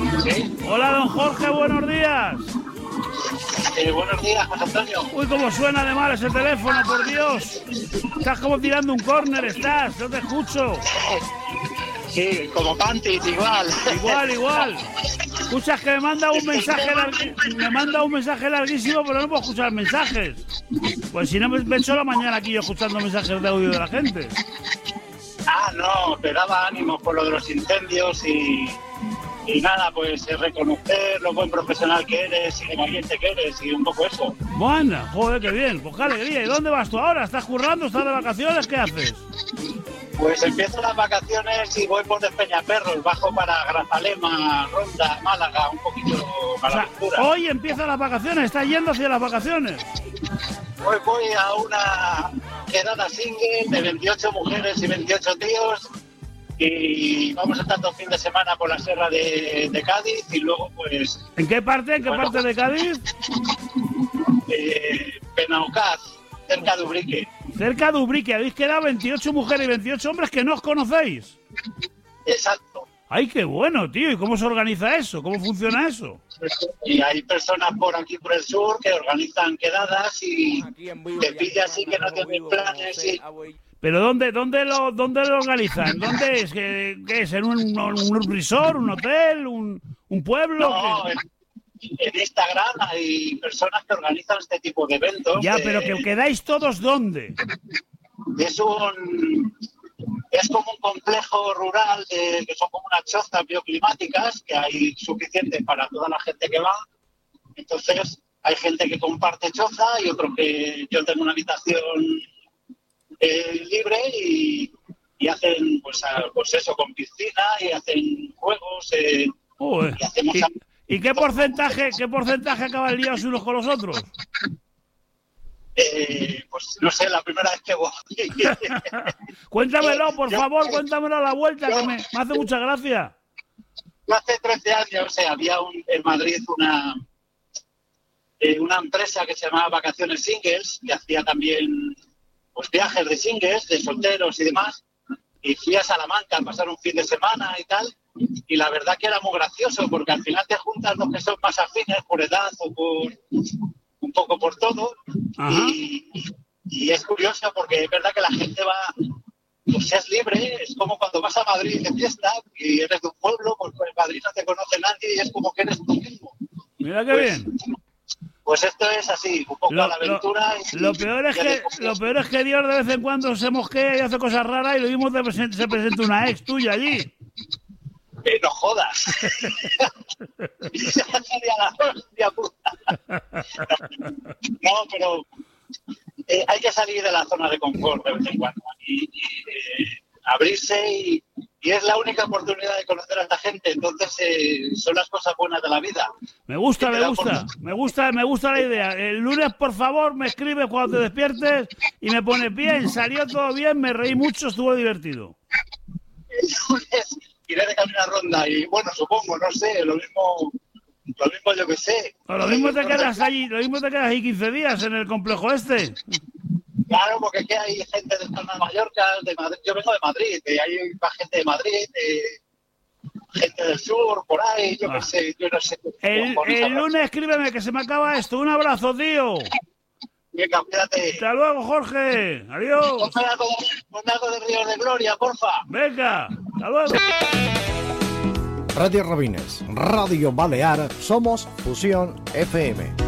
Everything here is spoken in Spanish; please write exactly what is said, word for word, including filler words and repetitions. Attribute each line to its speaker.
Speaker 1: ¿Sí?
Speaker 2: Hola, don Jorge, buenos días.
Speaker 1: Eh, buenos días, José Antonio.
Speaker 2: Uy, cómo suena de mal ese teléfono, por Dios. Estás como tirando un córner, estás, no te escucho.
Speaker 1: Sí, como panties, igual.
Speaker 2: Igual, igual. Escuchas que me manda un mensaje largui- me manda un mensaje larguísimo, pero no puedo escuchar mensajes. Pues si no me me echo la mañana aquí yo escuchando mensajes de audio de la gente.
Speaker 1: Ah, no, te daba ánimo por lo de los incendios y, y nada, pues eh, reconocer lo buen profesional que eres y lo valiente que eres y un poco eso.
Speaker 2: Bueno, joder, qué bien, pues qué alegría. ¿Y dónde vas tú ahora? ¿Estás currando? ¿Estás de vacaciones? ¿Qué haces?
Speaker 1: Pues empiezo las vacaciones y voy por Despeñaperros, bajo para Grazalema, Ronda, Málaga, un poquito
Speaker 2: O
Speaker 1: para
Speaker 2: sea,
Speaker 1: la aventura.
Speaker 2: hoy empiezan las vacaciones, estás yendo hacia las vacaciones.
Speaker 1: Hoy voy a una quedada single de veintiocho mujeres y veintiocho tíos y vamos a estar todo fin de semana por la sierra de, de Cádiz y luego pues
Speaker 2: ¿En qué parte? ¿En qué
Speaker 1: Bueno.
Speaker 2: parte de Cádiz?
Speaker 1: eh, Penaucaz, cerca de Ubrique.
Speaker 2: Cerca de Ubrique, habéis quedado veintiocho mujeres y veintiocho hombres que no os conocéis.
Speaker 1: Exacto.
Speaker 2: ¡Ay, qué bueno, tío! ¿Y cómo se organiza eso? ¿Cómo funciona eso?
Speaker 1: Y hay personas por aquí por el sur que organizan quedadas y te pillas así que no tienen planes y
Speaker 2: ¿Pero dónde, dónde, lo, dónde lo organizan? ¿Dónde es? ¿Qué, qué es? ¿En un, un resort, un hotel, un, un pueblo?
Speaker 1: no,
Speaker 2: ¿Qué?
Speaker 1: en, en Instagram hay personas que organizan este tipo de eventos.
Speaker 2: Ya,
Speaker 1: de-
Speaker 2: pero que quedáis todos ¿dónde?
Speaker 1: Es un es como un complejo rural de, que son como unas chozas bioclimáticas que hay suficientes para toda la gente que va. Entonces hay gente que comparte choza y otro que yo tengo una habitación eh, libre y, y hacen pues, a- pues eso con piscina y hacen juegos eh,
Speaker 2: Joder.
Speaker 1: y hacemos
Speaker 2: ¿Y, ¿Y qué porcentaje, qué porcentaje acaban liados unos con los otros?
Speaker 1: eh, pues no sé, la primera vez que voy.
Speaker 2: Cuéntamelo, por
Speaker 1: Yo-
Speaker 2: favor, cuéntamelo a la vuelta,
Speaker 1: yo-
Speaker 2: que me, me hace mucha gracia.
Speaker 1: Yo hace trece años, o sea, había un, en Madrid una, eh, una empresa que se llamaba Vacaciones Singles, que hacía también pues, viajes de singles, de solteros y demás. Y fui a Salamanca a pasar un fin de semana y tal. Y la verdad que era muy gracioso, porque al final te juntas los que son más afines por edad o por un poco por todo. Y, y es curioso porque es verdad que la gente va, pues es libre, es como cuando vas a Madrid de fiesta y eres de un pueblo, pues en Madrid no te conoce nadie y es como que eres tú mismo.
Speaker 2: Mira qué
Speaker 1: Pues,
Speaker 2: bien.
Speaker 1: pues esto es así, un poco
Speaker 2: Lo,
Speaker 1: a la aventura.
Speaker 2: lo-
Speaker 1: y-
Speaker 2: lo peor es
Speaker 1: y a
Speaker 2: que
Speaker 1: descubrir.
Speaker 2: lo peor es que Dios de vez en cuando se mosquea y hace cosas raras y lo mismo te presenta- se presenta una ex tuya allí.
Speaker 1: Eh, no jodas. Esa sería la hostia puta. No, pero eh, hay que salir de la zona de confort de vez en cuando y, y, eh, abrirse y, y es la única oportunidad de conocer a esta gente. Entonces eh, son las cosas buenas de la vida.
Speaker 2: Me gusta,
Speaker 1: Que te
Speaker 2: me
Speaker 1: da
Speaker 2: gusta,
Speaker 1: por-
Speaker 2: me gusta, me gusta la idea. El lunes, por favor, me escribes cuando te despiertes y me pones bien, salió todo bien, me reí mucho, estuvo divertido.
Speaker 1: El lunes iré de camino a Ronda y bueno, supongo, no sé, lo mismo, lo mismo yo que sé.
Speaker 2: O lo mismo te quedas allí, lo mismo te quedas ahí quince días en el complejo este.
Speaker 1: Claro, porque aquí hay gente de Palma de Mallorca, de Madrid. Yo vengo de Madrid, y hay más gente de Madrid, eh, gente del sur, por ahí, yo
Speaker 2: Ah.
Speaker 1: qué sé, yo no sé.
Speaker 2: El,
Speaker 1: Por esa
Speaker 2: el lunes escríbeme que se me acaba esto. Un abrazo, tío.
Speaker 1: Venga, cuídate.
Speaker 2: Hasta luego, Jorge. Adiós.
Speaker 1: Ponme algo, ponme algo de Ríos de Gloria, porfa.
Speaker 2: Venga, hasta luego.
Speaker 3: Radio Robines, Radio Balear, somos Fusión F M.